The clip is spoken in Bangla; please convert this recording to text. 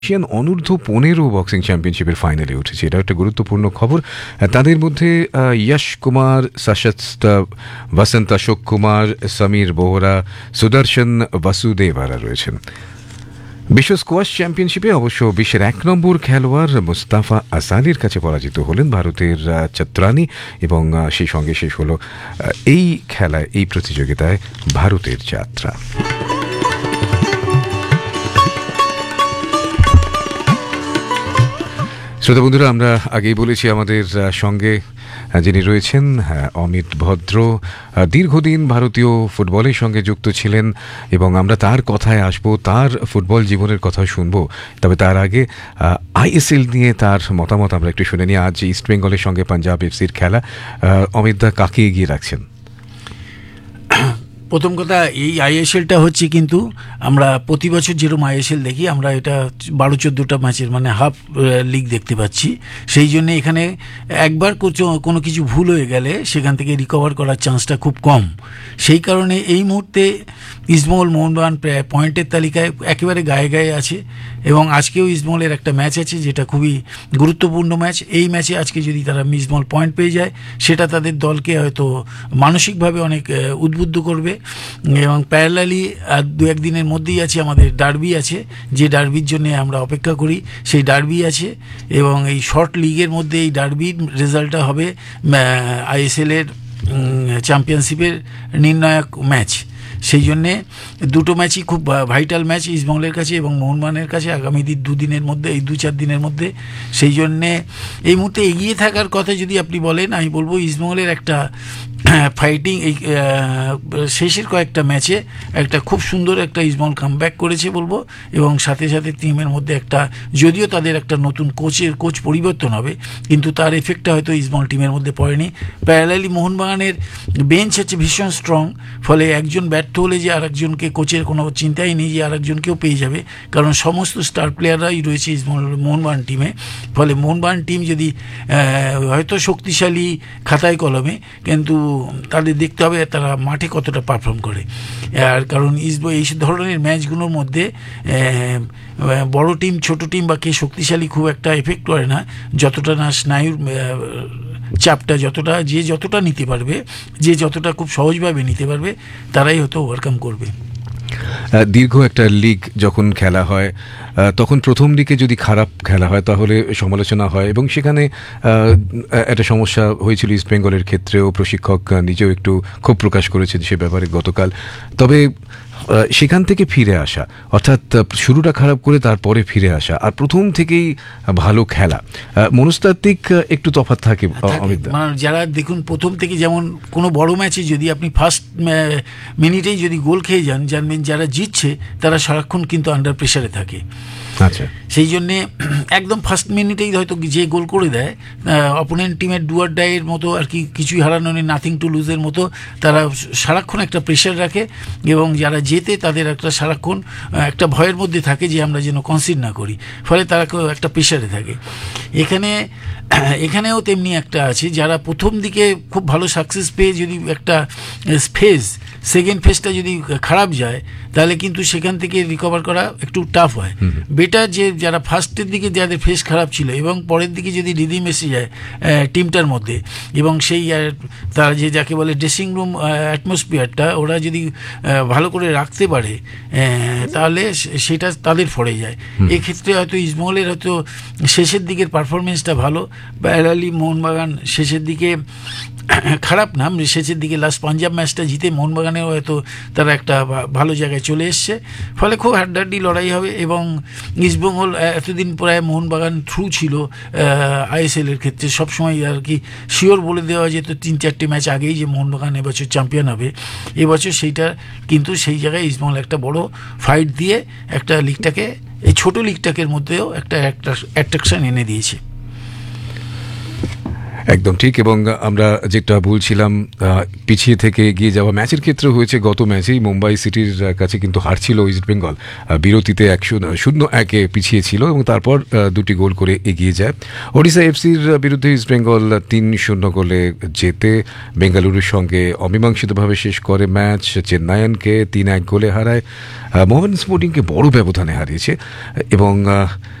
এশিয়ান অনূর্ধ্ব-15 বক্সিং চ্যাম্পিয়নশিপের ফাইনালে উঠেছে, এটা একটা গুরুত্বপূর্ণ খবর। তাদের মধ্যে যশ কুমার, সশস্ত্র, বসন্ত অশোক কুমার, সমীর বোহরা, সুদর্শন বাসুদেবারা রয়েছেন। বিশ্ব স্কোয়াশ চ্যাম্পিয়নশিপে অবশ্য বিশ্বের 1 নম্বর খেলোয়াড় মুস্তাফা আসালির কাছে পরাজিত হলেন ভারতের চত্রানি, এবং সেই সঙ্গে শেষ হল এই খেলায়, এই প্রতিযোগিতায় ভারতের যাত্রা। শ্রোতা বন্ধুরা, আমরা আগেই বলেছি আমাদের সঙ্গে যিনি রয়েছেন অমিত ভদ্র, দীর্ঘদিন ভারতীয় ফুটবলের সঙ্গে যুক্ত ছিলেন, এবং আমরা তার কথায় আসব, তার ফুটবল জীবনের কথা শুনব। তবে তার আগে আইএসএল নিয়ে তার মতামত আমরা একটু শুনে নিই। আজ ইস্ট বেঙ্গলের সঙ্গে পাঞ্জাব এফসির খেলা, অমিত দা কাকে এগিয়ে রাখছেন? প্রথম কথা, এই আইএসএলটা হচ্ছে কিন্তু আমরা প্রতি বছর যেরকম আইএসএল দেখি, আমরা এটা 12-14টা ম্যাচের মানে হাফ লিগ দেখতে পাচ্ছি। সেই জন্য এখানে একবার কোনো কিছু ভুল হয়ে গেলে সেখান থেকে রিকভার করার চান্সটা খুব কম। সেই কারণে এই মুহূর্তে ইস্টবেঙ্গল মোহনবাগান পয়েন্টের তালিকায় একেবারে গায়ে গায়ে আছে, এবং আজকেও ইস্টবেঙ্গলের একটা ম্যাচ আছে যেটা খুবই গুরুত্বপূর্ণ ম্যাচ। এই ম্যাচে আজকে যদি তারা ইস্টবেঙ্গল পয়েন্ট পেয়ে যায়, সেটা তাদের দলকে হয়তো মানসিকভাবে অনেক উদ্বুদ্ধ করবে। এবং প্যারালালি আর 2-1 দিনের মধ্যেই আছে আমাদের ডার্বি আছে, যে ডার্বির জন্য আমরা অপেক্ষা করি, সেই ডার্বি আছে। এবং এই শর্ট লিগের মধ্যে এই ডার্বির রেজাল্টটা হবে আইএসএলের চ্যাম্পিয়নশিপের নির্ণায়ক ম্যাচ। সেই জন্যে দুটো ম্যাচই খুব ভাইটাল ম্যাচ ইস্টবেঙ্গলের কাছে এবং মোহনবাগানের কাছে আগামী 2 দিনের মধ্যে, এই 2-4 দিনের মধ্যে। সেই জন্যে এই মুহূর্তে এগিয়ে থাকার কথা যদি আপনি বলেন, আমি বলবো ইস্টবেঙ্গলের একটা ফাইটিং, এই শেষের কয়েকটা ম্যাচে একটা খুব সুন্দর একটা ইস্টবেঙ্গল কামব্যাক করেছে বলবো, এবং সাথে সাথে টিমের মধ্যে একটা, যদিও তাদের একটা নতুন কোচ পরিবর্তন হবে, কিন্তু তার এফেক্টটা হয়তো ইস্টবেঙ্গল টিমের মধ্যে পড়েনি। প্যারালালি মোহনবাগানের বেঞ্চ হচ্ছে ভীষণ স্ট্রং, ফলে একজন ব্যর্থ হলে যে আরেকজনকে, কোচের কোনো চিন্তাই নেই যে আরেকজনকেও পেয়ে যাবে, কারণ সমস্ত স্টার প্লেয়াররাই রয়েছে মোহনবাগান টিমে। ফলে মোহনবাগান টিম যদি হয়তো শক্তিশালী খাতায় কলমে, কিন্তু তাদের দেখতে হবে তারা মাঠে কতটা পারফর্ম করে। আর কারণ এই ধরনের ম্যাচগুলোর মধ্যে বড় টিম, ছোট টিম বা কে শক্তিশালী খুব একটা এফেক্ট করে না, যতটা না স্নায়ুর চাপটা, যতটা নিতে পারবে, যে যতটা খুব সহজভাবে নিতে পারবে, তারাই হয়তো ওভারকাম করবে। দীর্ঘ একটা লিগ যখন খেলা হয়, তখন প্রথম দিকে যদি খারাপ খেলা হয় তাহলে সমালোচনা হয়, এবং সেখানে একটা সমস্যা হয়েছিল ইস্ট বেঙ্গলের ক্ষেত্রেও। প্রশিক্ষক নিজেও একটু ক্ষোভ প্রকাশ করেছেন সে ব্যাপারে গতকাল। তবে সেখান থেকে ফিরে আসা, অর্থাৎ শুরুটা খারাপ করে তারপরে ফিরে আসা, আর প্রথম থেকেই ভালো খেলা, মনস্তাত্ত্বিক একটু তফাৎ থাকে অমিত। যারা দেখুন প্রথম থেকে, যেমন কোনো বড় ম্যাচে যদি আপনি ফার্স্ট মিনিটেই যদি গোল খেয়ে যান, জানবেন যারা জিতছে তারা সারাক্ষণ কিন্তু আন্ডার প্রেশারে থাকে। আচ্ছা, সেই জন্যে একদম ফার্স্ট মিনিটেই হয়তো যে গোল করে দেয়, অপোনেন্ট টিমের ডু অর ডাইয়ের মতো আর কি, কিছুই হারানো নেই, নাথিং টু লুজের মতো, তারা সারাক্ষণ একটা প্রেশার রাখে, এবং যারা জেতে তাদের একটা সারাক্ষণ একটা ভয়ের মধ্যে থাকে যে আমরা যেন কনসিড না করি, ফলে তারা একটা প্রেশারে থাকে। এখানেও তেমনি একটা আছে, যারা প্রথম দিকে খুব ভালো সাকসেস পেয়ে যদি একটা সেকেন্ড ফেজটা যদি খারাপ যায়, তাহলে কিন্তু সেখান থেকে রিকভার করা একটু টাফ হয়। বেটার যে যারা ফার্স্টের দিকে যাদের ফেজ খারাপ ছিল, এবং পরের দিকে যদি রিদিম এসে যায় টিমটার মধ্যে, এবং সেই তার যে যাকে বলে ড্রেসিং রুম অ্যাটমসফিয়ারটা ওরা যদি ভালো করে রাখতে পারে, তাহলে সেটা তাদের ফলে যায়। এক্ষেত্রে হয়তো ইস্টবেঙ্গলের হয়তো শেষের দিকের পারফরমেন্সটা ভালো, প্যারালালি মোহনবাগান শেষের দিকে খারাপ না, শেষের দিকে লাস্ট পাঞ্জাব ম্যাচটা জিতে মোহনবাগানেও হয়তো তারা একটা ভালো জায়গায় চলে এসছে, ফলে খুব হাড্ডাহাড্ডি লড়াই হবে। এবং ইস্টবেঙ্গল এতদিন প্রায় মোহনবাগান থ্রু ছিল আইএসএলের ক্ষেত্রে, সবসময় আর কি শিওর বলে দেওয়া যেত 3-4টে ম্যাচ আগেই যে মোহনবাগান এবছর চ্যাম্পিয়ন হবে। এবছর সেইটা কিন্তু সেই জায়গায় ইস্টবেঙ্গল একটা বড় ফাইট দিয়ে একটা লিগটাকে, এই ছোট লিগটাকের মধ্যেও একটা অ্যাট্রাকশন এনে দিয়েছে। একদম ঠিক। এবং আমরা যেটা বলছিলাম, পিছিয়ে থেকে এগিয়ে যাওয়া ম্যাচের ক্ষেত্রে হয়েছে গত ম্যাচেই মুম্বাই সিটির কাছে কিন্তু হারছিল ইস্ট বেঙ্গল, বিরতিতে 0-1 পিছিয়ে ছিল এবং তারপর দুটি গোল করে এগিয়ে যায়। ওড়িশা এফসির বিরুদ্ধে ইস্ট বেঙ্গল 3-0 গোলে জেতে বেঙ্গালুরুর সঙ্গে অমীমাংসিতভাবে শেষ করে ম্যাচ। চেন্নাইয়ানকে 3-1 গোলে হারায়, মোহন স্পোর্টিংকে বড় ব্যবধানে হারিয়েছে এবং